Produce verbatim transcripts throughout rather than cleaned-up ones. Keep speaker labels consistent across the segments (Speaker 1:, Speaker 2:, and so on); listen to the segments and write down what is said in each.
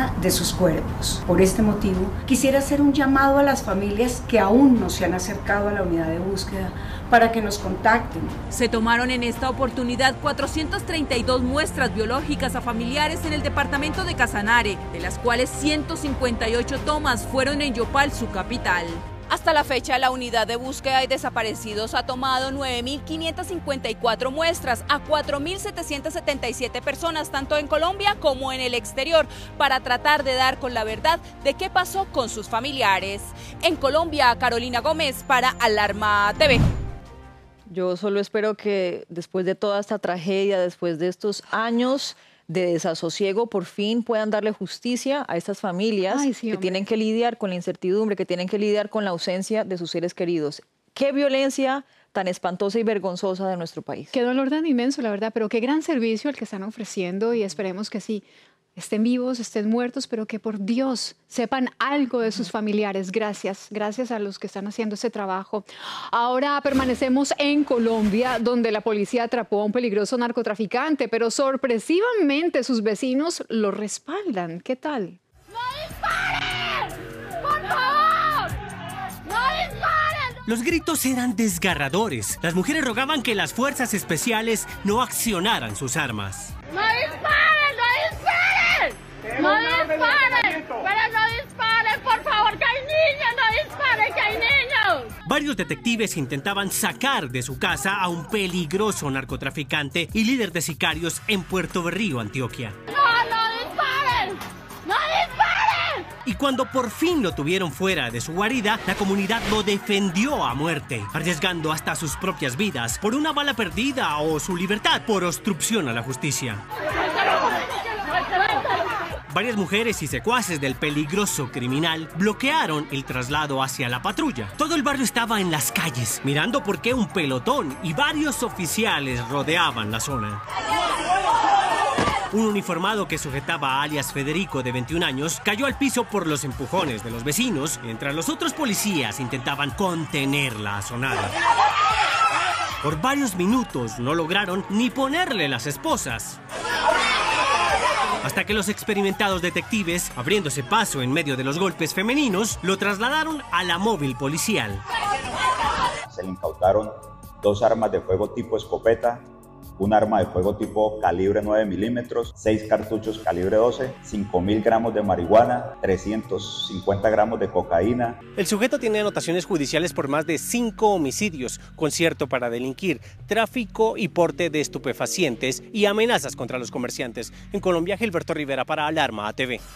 Speaker 1: búsqueda de sus cuerpos. Por este motivo, quisiera hacer un llamado a las familias que aún no se han acercado a la unidad de búsqueda para que nos contacten.
Speaker 2: Se tomaron en esta oportunidad cuatrocientas treinta y dos muestras biológicas a familiares en el departamento de Casanare, de las cuales ciento cincuenta y ocho tomas fueron en Yopal, su capital. Hasta la fecha, la unidad de búsqueda de desaparecidos ha tomado nueve mil quinientas cincuenta y cuatro muestras a cuatro mil setecientas setenta y siete personas, tanto en Colombia como en el exterior, para tratar de dar con la verdad de qué pasó con sus familiares. En Colombia, Carolina Gómez para Alarma T V.
Speaker 3: Yo solo espero que después de toda esta tragedia, después de estos años de desasosiego, por fin puedan darle justicia a estas familias. Ay, sí, que tienen que lidiar con la incertidumbre, que tienen que lidiar con la ausencia de sus seres queridos. ¡Qué violencia tan espantosa y vergonzosa de nuestro país!
Speaker 4: Qué dolor tan inmenso, la verdad, pero qué gran servicio el que están ofreciendo y esperemos que sí, estén vivos, estén muertos, pero que por Dios sepan algo de sus familiares. Gracias, gracias a los que están haciendo ese trabajo. Ahora permanecemos en Colombia, donde la policía atrapó a un peligroso narcotraficante, pero sorpresivamente sus vecinos lo respaldan. ¿Qué tal?
Speaker 5: ¡No disparen! ¡Por favor! ¡No disparen!
Speaker 6: Los gritos eran desgarradores. Las mujeres rogaban que las fuerzas especiales no accionaran sus armas.
Speaker 5: ¡No disparen! ¡No disparen! ¡No disparen! ¡Pero no disparen! ¡Por favor, que hay niños! ¡No disparen, que hay niños!
Speaker 6: Varios detectives intentaban sacar de su casa a un peligroso narcotraficante y líder de sicarios en Puerto Berrío, Antioquia.
Speaker 5: ¡No, no disparen! ¡No disparen!
Speaker 6: Y cuando por fin lo tuvieron fuera de su guarida, la comunidad lo defendió a muerte, arriesgando hasta sus propias vidas por una bala perdida o su libertad por obstrucción a la justicia. Varias mujeres y secuaces del peligroso criminal bloquearon el traslado hacia la patrulla. Todo el barrio estaba en las calles, mirando por qué un pelotón y varios oficiales rodeaban la zona. Un uniformado que sujetaba a alias Federico, de veintiún años, cayó al piso por los empujones de los vecinos, mientras los otros policías intentaban contener la asonada. Por varios minutos no lograron ni ponerle las esposas, hasta que los experimentados detectives, abriéndose paso en medio de los golpes femeninos, lo trasladaron a la móvil policial.
Speaker 7: Se le incautaron dos armas de fuego tipo escopeta, un arma de fuego tipo calibre nueve milímetros, seis cartuchos calibre doce, cinco mil gramos de marihuana, trescientos cincuenta gramos de cocaína.
Speaker 6: El sujeto tiene anotaciones judiciales por más de cinco homicidios, concierto para delinquir, tráfico y porte de estupefacientes y amenazas contra los comerciantes. En Colombia, Gilberto Rivera para Alarma T V.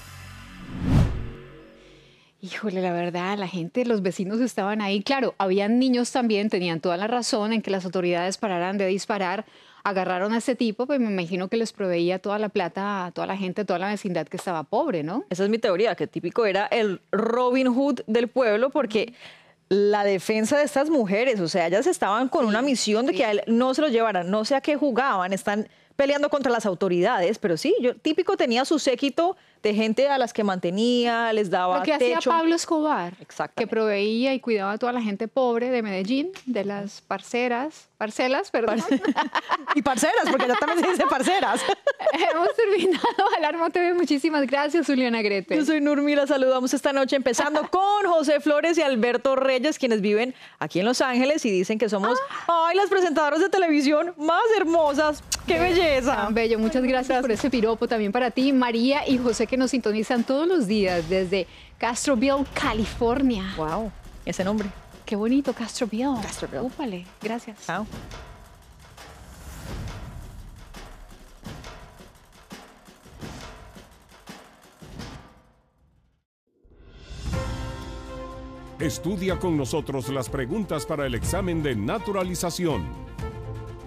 Speaker 4: Híjole, la verdad, la gente, los vecinos estaban ahí. Claro, habían niños también, tenían toda la razón en que las autoridades pararan de disparar. Agarraron a este tipo, pues me imagino que les proveía toda la plata a toda la gente, toda la vecindad que estaba pobre, ¿no?
Speaker 3: Esa es mi teoría, que típico era el Robin Hood del pueblo, porque la defensa de estas mujeres, o sea, ellas estaban con sí, una misión de sí. que a él no se lo llevaran, no sé a qué jugaban, están peleando contra las autoridades, pero sí, yo típico tenía su séquito de gente a las que mantenía, les daba techo.
Speaker 4: Lo que hacía Pablo Escobar,
Speaker 3: que
Speaker 4: proveía y cuidaba a toda la gente pobre de Medellín, de las parceras, parcelas, perdón.
Speaker 3: Y parceras, porque ya también se dice parceras.
Speaker 4: Hemos terminado Alarma T V. Muchísimas gracias, Juliana Grete.
Speaker 3: Yo soy Nurmi, la saludamos esta noche empezando con José Flores y Alberto Reyes, quienes viven aquí en Los Ángeles y dicen que somos ah. ay, las presentadoras de televisión más hermosas. ¡Qué belleza!
Speaker 4: Tan bello. Muchas gracias por ese piropo también para ti, María y José, que nos sintonizan todos los días desde Castroville, California.
Speaker 3: Wow, ese nombre.
Speaker 4: Qué bonito, Castroville.
Speaker 3: Castroville.
Speaker 4: Úpale, gracias.
Speaker 3: Chao.
Speaker 8: Estudia con nosotros las preguntas para el examen de naturalización.